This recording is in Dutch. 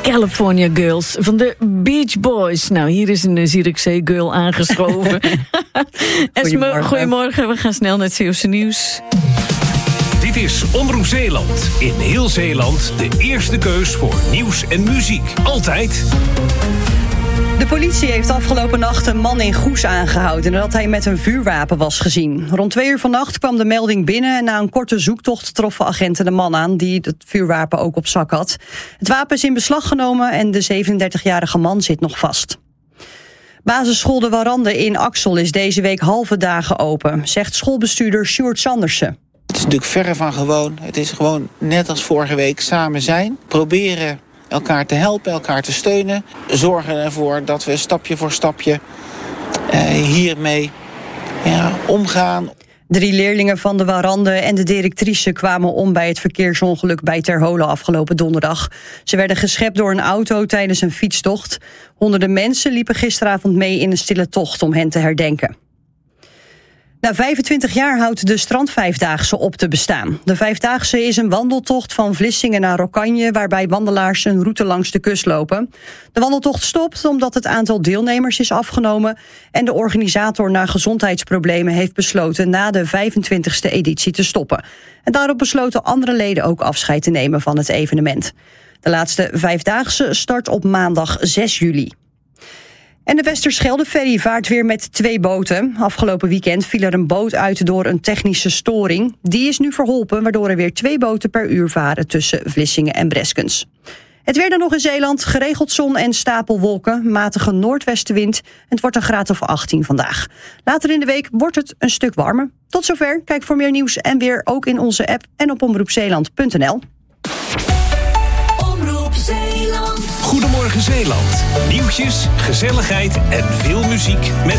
California Girls van de Beach Boys. Nou, hier is een Zierikzee girl aangeschoven. Esme, goedemorgen. We gaan snel naar het Zeeuwse nieuws. Dit is Omroep Zeeland. In heel Zeeland de eerste keus voor nieuws en muziek. Altijd. De politie heeft afgelopen nacht een man in Goes aangehouden nadat hij met een vuurwapen was gezien. Rond 2 uur vannacht kwam de melding binnen en na een korte zoektocht troffen agenten de man aan die het vuurwapen ook op zak had. Het wapen is in beslag genomen en de 37-jarige man zit nog vast. Basisschool De Warande in Axel is deze week halve dagen open, zegt schoolbestuurder Sjoerd Sandersen. Het is natuurlijk verre van gewoon. Het is gewoon net als vorige week samen zijn. Proberen elkaar te helpen, elkaar te steunen. Zorgen ervoor dat we stapje voor stapje hiermee omgaan. 3 leerlingen van De Warande en de directrice kwamen om bij het verkeersongeluk bij Terholen afgelopen donderdag. Ze werden geschept door een auto tijdens een fietstocht. Honderden mensen liepen gisteravond mee in een stille tocht om hen te herdenken. Na 25 jaar houdt de strandvijfdaagse op te bestaan. De Vijfdaagse is een wandeltocht van Vlissingen naar Rokkanje, waarbij wandelaars een route langs de kust lopen. De wandeltocht stopt omdat het aantal deelnemers is afgenomen en de organisator na gezondheidsproblemen heeft besloten na de 25e editie te stoppen. En daarop besloten andere leden ook afscheid te nemen van het evenement. De laatste Vijfdaagse start op maandag 6 juli. En de Westerschelde-ferry vaart weer met 2 boten. Afgelopen weekend viel er een boot uit door een technische storing. Die is nu verholpen, waardoor er weer 2 boten per uur varen tussen Vlissingen en Breskens. Het weer dan nog in Zeeland, geregeld zon en stapelwolken, matige noordwestenwind. Het wordt een graad of 18 vandaag. Later in de week wordt het een stuk warmer. Tot zover, kijk voor meer nieuws en weer ook in onze app en op omroepzeeland.nl. Goedemorgen Zeeland. Nieuwtjes, gezelligheid en veel muziek met